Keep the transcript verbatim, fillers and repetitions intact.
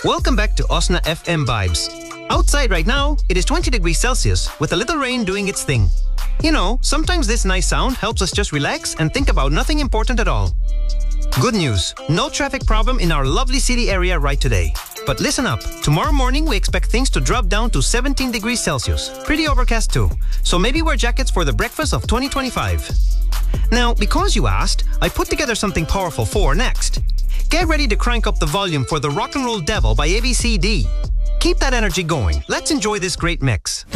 Welcome back to Osna F M Vibes. Outside right now, it is twenty degrees Celsius with a little rain doing its thing. You know, sometimes this nice sound helps us just relax and think about nothing important at all. Good news, no traffic problem in our lovely city area right today. But listen up, tomorrow morning we expect things to drop down to seventeen degrees Celsius. Pretty overcast too, so maybe wear jackets for the breakfast of twenty twenty-five. Now, because you asked, I put together something powerful for next. Get ready to crank up the volume for the Rock and Roll Devil by A B C D. Keep that energy going. Let's enjoy this great mix.